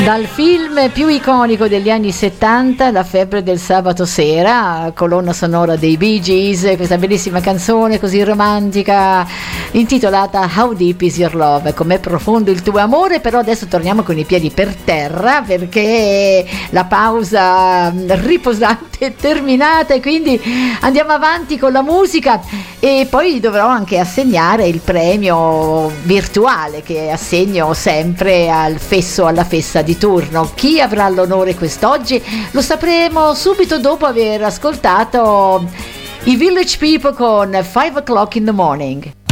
Dal film più iconico degli anni 70, La febbre del sabato sera, colonna sonora dei Bee Gees, questa bellissima canzone così romantica intitolata How Deep Is Your Love, com'è profondo il tuo amore. Però adesso torniamo con i piedi per terra perché la pausa riposante è terminata e quindi andiamo avanti con la musica, e poi dovrò anche assegnare il premio virtuale che assegno sempre al fesso, alla fessa di turno. Chi avrà l'onore quest'oggi lo sapremo subito dopo aver ascoltato i Village People con 5 o'clock in the morning.